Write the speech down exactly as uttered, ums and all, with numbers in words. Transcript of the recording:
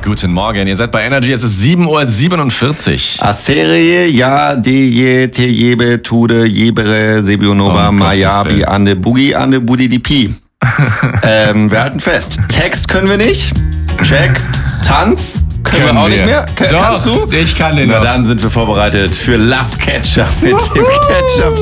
Guten Morgen, ihr seid bei Energy, es ist sieben Uhr siebenundvierzig. Aserie, ja, de, je, te, jebe, tude, jebere, sebionova, Um mayabi, Gottes ande, bugi, ande, budi, di, pi. ähm, wir halten fest. Text können wir nicht. Check. Tanz können, Können wir auch wir. nicht mehr. K- Doch, kannst du? ich kann den Na noch. dann sind wir vorbereitet für Las Ketchup mit dem Ketchup